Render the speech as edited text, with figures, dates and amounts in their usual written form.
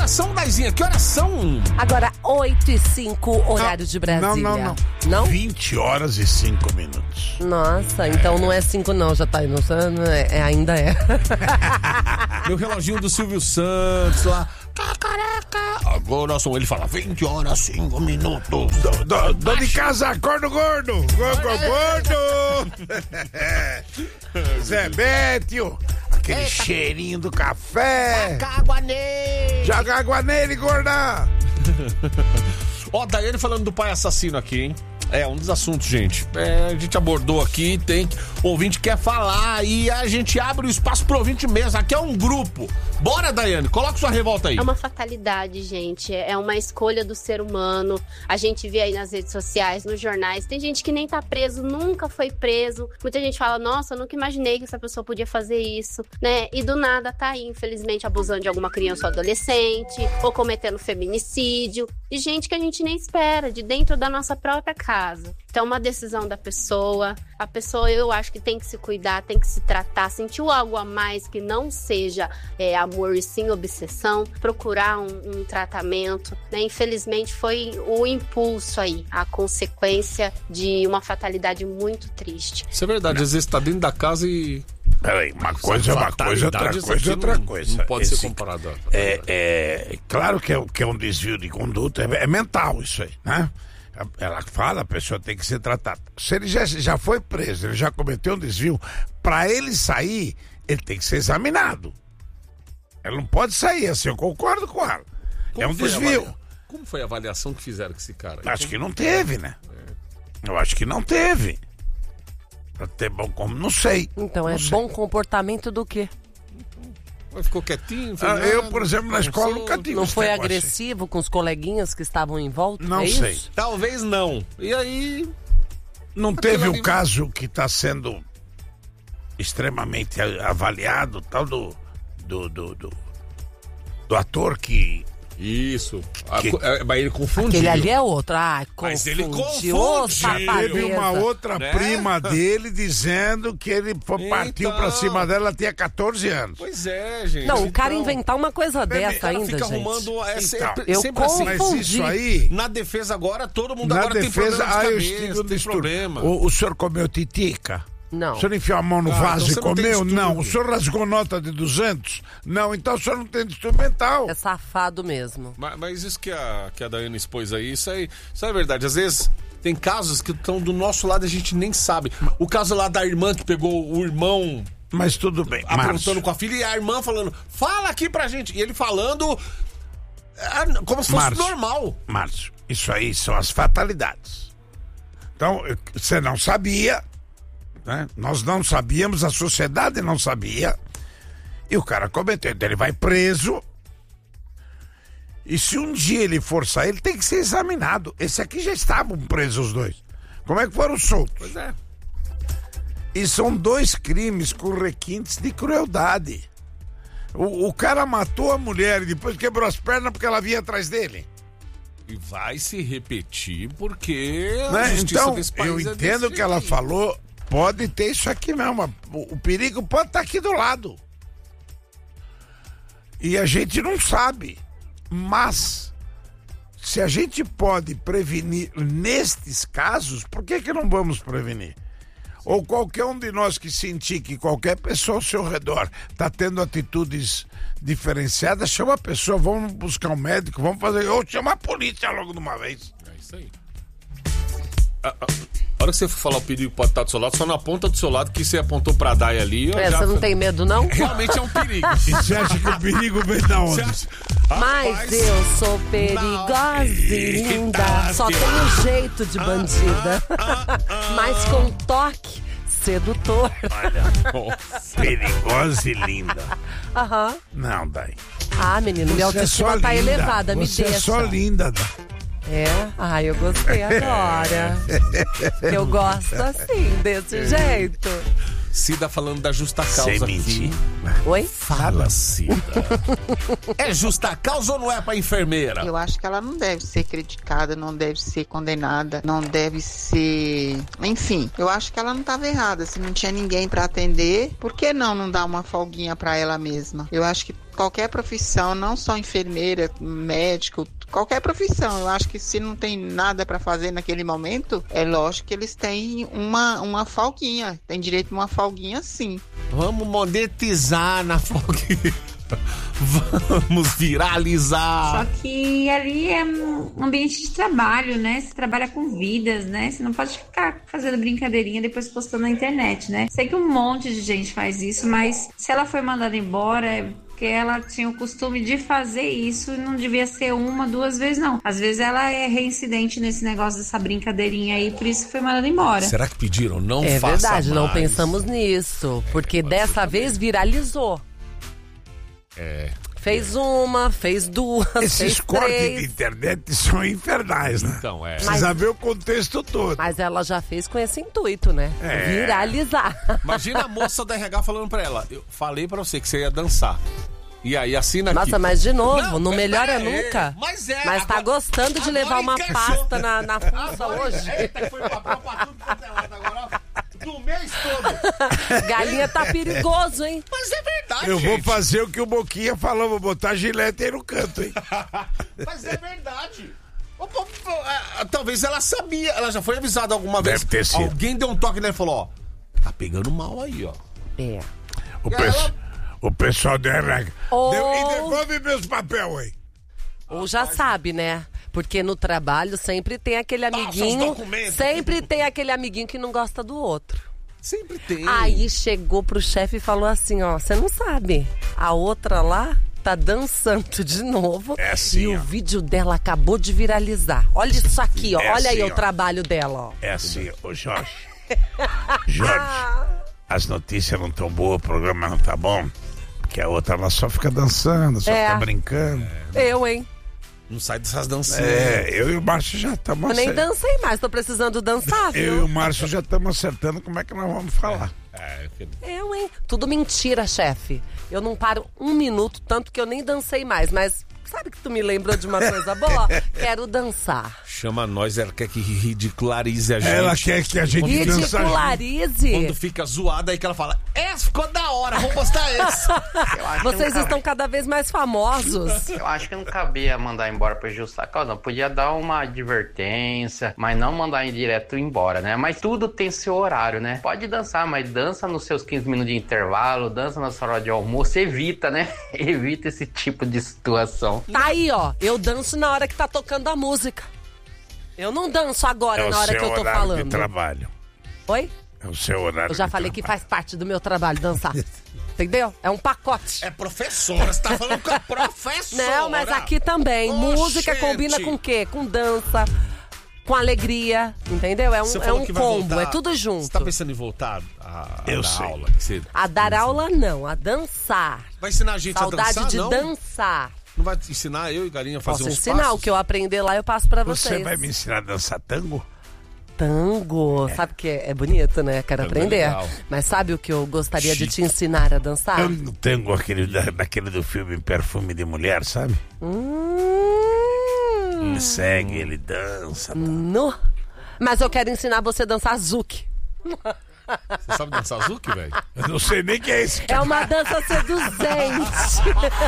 informação, Daizinha. Que horas são? Agora, 8h05, horário de Brasília. Não? 20 horas e 5 minutos. Nossa, então não é 5 não, já tá inocente, ainda é. Meu reloginho do Silvio Santos lá. Cacareca. Agora ele fala 20 horas, 5 minutos. Dona de casa, acorda gordo. Gordo. Zé Bétio. Aquele cheirinho do café. Joga água nele, gorda. Ó, Daiane falando do pai assassino aqui, hein? É um dos assuntos, gente. A gente abordou aqui, o ouvinte quer falar e a gente abre o espaço pro ouvinte mesmo. Aqui é um grupo. Bora, Daiane, coloca sua revolta aí. É uma fatalidade, gente. É uma escolha do ser humano. A gente vê aí nas redes sociais, nos jornais. Tem gente que nem tá preso, nunca foi preso. Muita gente fala, nossa, eu nunca imaginei que essa pessoa podia fazer isso, né? E do nada tá aí, infelizmente, abusando de alguma criança ou adolescente, ou cometendo feminicídio. De gente que a gente nem espera, de dentro da nossa própria casa. Então, uma decisão da pessoa. A pessoa, eu acho que tem que se cuidar, tem que se tratar. Sentiu algo a mais que não seja amor e sim obsessão, procurar um tratamento, né? Infelizmente, foi o impulso aí, a consequência de uma fatalidade muito triste. Isso é verdade, às vezes tá dentro da casa e... Peraí, uma coisa é uma coisa, outra coisa é outra coisa. Não pode ser comparado. Claro que é um desvio de conduta, é mental isso aí, né? Ela fala, a pessoa tem que ser tratada. Se ele já foi preso, ele já cometeu um desvio, para ele sair, ele tem que ser examinado. Ele não pode sair assim, eu concordo com ela. É um desvio. Como foi a avaliação que fizeram com esse cara? Acho que não teve, né? Eu acho que não teve. Pra ter bom como, não sei. Então, não é sei. Bom comportamento do quê? Ficou quietinho? Eu, por exemplo, na escola nunca tive. Não foi agressivo com os coleguinhas que estavam em volta? Não sei. Isso? Talvez não. E aí... Não teve o caso que está sendo extremamente avaliado, tal do ator que... Isso. Mas ele confundiu. Aquele ali é outro. Mas ele confundiu. Teve uma outra prima dele dizendo que ele partiu pra cima dela, ela tinha 14 anos. Pois é, gente. Não, o cara inventar uma coisa dessa ainda, fica gente. arrumando... Eu sempre assim. Mas isso aí... Na defesa agora, todo mundo agora tem problema de cabeça, tem problema. O senhor comeu titica? Não. O senhor enfiou a mão no vaso então e comeu? Não. O senhor rasgou nota de 200? Não. Então o senhor não tem distúrbio mental. É safado mesmo. Mas isso que a Daiane expôs aí, isso é verdade. Às vezes tem casos que estão do nosso lado e a gente nem sabe. O caso lá da irmã que pegou o irmão... Mas tudo bem, aprontando com a filha e a irmã falando, fala aqui pra gente. E ele falando como se fosse normal. Márcio, isso aí são as fatalidades. Então, você não sabia... Né? Nós não sabíamos, a sociedade não sabia, e o cara cometeu. Então ele vai preso, e se um dia ele for sair, ele tem que ser examinado. Esse aqui já estavam presos os dois. Como é que foram soltos? Pois é. E são 2 crimes com requintes de crueldade. O cara matou a mulher e depois quebrou as pernas porque ela vinha atrás dele. E vai se repetir porque né? a justiça então, desse país eu entendo o que ela falou. Pode ter isso aqui mesmo. O perigo pode estar aqui do lado. E a gente não sabe. Mas, se a gente pode prevenir nestes casos, por que não vamos prevenir? Ou qualquer um de nós que sentir que qualquer pessoa ao seu redor está tendo atitudes diferenciadas, chama a pessoa, vamos buscar um médico, vamos fazer. Ou chama a polícia logo de uma vez. É isso aí. A hora que você for falar o perigo pode estar do seu lado, só na ponta do seu lado que você apontou pra Dai ali. Você não tem medo, não? Realmente é um perigo. E você acha que o perigo vem da onde? Mas eu sou perigosa e linda. Só tenho jeito de bandida. Mas com toque sedutor. Olha, perigosa e linda. Aham. Não, Dai. Menino, minha autoestima tá elevada, me deixa. Você é só linda, Dai. Eu gostei agora. Eu gosto assim, desse jeito. Cida falando da justa causa aqui. Cida. Oi? Fala, Cida. É justa causa ou não é pra enfermeira? Eu acho que ela não deve ser criticada, não deve ser condenada, não deve ser... Enfim, eu acho que ela não estava errada. Se não tinha ninguém para atender, por que não dar uma folguinha para ela mesma? Eu acho que qualquer profissão, não só enfermeira, médico, qualquer profissão, eu acho que se não tem nada para fazer naquele momento, é lógico que eles têm uma folguinha. Tem direito a uma folguinha, sim. Vamos monetizar na folguinha. Vamos viralizar. Só que ali é um ambiente de trabalho, né? Você trabalha com vidas, né? Você não pode ficar fazendo brincadeirinha depois postando na internet, né? Sei que um monte de gente faz isso, mas se ela foi mandada embora, é porque ela tinha o costume de fazer isso e não devia ser 1, 2 vezes, não. Às vezes ela é reincidente nesse negócio dessa brincadeirinha aí, por isso que foi mandada embora. Será que pediram? Não É faça verdade, mais. não pensamos nisso. Porque dessa vez viralizou. É. Fez uma, fez duas, Esses fez cortes de 3. internet são infernais, né? Então, é. Precisa ver o contexto todo. Mas ela já fez com esse intuito, né? Viralizar. Imagina a moça da RH falando pra ela: eu falei pra você que você ia dançar. E aí, assina aqui. Nossa, mas de novo, não melhora é, nunca. Mas Mas tá gostando de levar uma encaixou. pasta na fuça hoje? Eita, foi papel pra tudo quanto é lado agora, ó. Do mês todo. Galinha tá perigoso, hein? Mas é verdade, Eu vou gente. fazer o que o Boquinha falou, vou botar a gilete aí no canto, hein? Mas é verdade. Talvez ela sabia, ela já foi avisada alguma vez. Deve ter sido. Alguém deu um toque nela e falou: ó, tá pegando mal aí, ó. É. O pessoal do RH. Ou- E devolve meus papéis aí. Ou já sabe, né? Porque no trabalho sempre tem aquele amiguinho. documentos. Sempre tem aquele amiguinho que não gosta do outro. Sempre tem. Aí chegou pro chefe e falou assim, ó, você não sabe, a outra lá tá dançando de novo. É assim, e o ó. vídeo dela acabou de viralizar. Olha isso aqui, ó. É Olha aí assim, o ó. trabalho dela, ó. É assim, ô Jorge. Jorge, as notícias não tão boas, o programa não tá bom. Porque a outra ela só fica dançando, só É. fica brincando. Eu, hein? Não sai dessas dancinhas. Eu e o Márcio já estamos Eu nem dancei mais, tô precisando dançar, Eu e viu? o Márcio já estamos acertando como é que nós vamos falar. Eu, hein? Tudo mentira, chefe. Eu não paro 1 minuto, tanto que eu nem dancei mais, mas sabe que tu me lembrou de uma coisa boa? Quero dançar. Chama nós, ela quer que ridicularize a gente. Ela quer que a gente dança. Ridicularize. Quando fica zoada, aí que ela fala: ficou da hora, vamos postar esse. Vocês estão cada vez mais famosos. Eu acho que não cabia mandar embora por justa causa, não. Podia dar uma advertência, mas não mandar direto embora, né? Mas tudo tem seu horário, né? Pode dançar, mas dança nos seus 15 minutos de intervalo, dança na sua hora de almoço, evita, né? Evita esse tipo de situação. Tá aí, ó. Eu danço na hora que tá tocando a música. Eu não danço agora na hora que eu tô de falando. trabalho. Oi? É o seu horário Eu já de falei que trabalho. faz parte do meu trabalho dançar. Entendeu? É um pacote. É professora, você tá falando com a professora. Não, mas aqui também. Ô, Música gente. combina com o quê? Com dança, com alegria, entendeu? É Você um falou que vai combo, voltar. é tudo junto. Você tá pensando em voltar a Eu dar sei. aula? Você A dar aula não, a dançar. vai ensinar a gente Saudade a dançar, de não? dançar. Não vai ensinar eu e Galinha a fazer Posso uns ensinar, passos? o que eu aprender lá eu passo pra Você vocês. vai me ensinar a dançar tango? Tango, sabe que é bonito, né? Quero Tango é aprender. legal. Mas sabe o que eu gostaria de Chique. te ensinar a dançar? Tango, daquele do filme Perfume de Mulher, sabe? Ele segue, ele dança. No. Mas eu quero ensinar você a dançar zouk. Você sabe dançar Zuki, velho? Eu não sei nem quem é esse cara. É uma dança seduzente.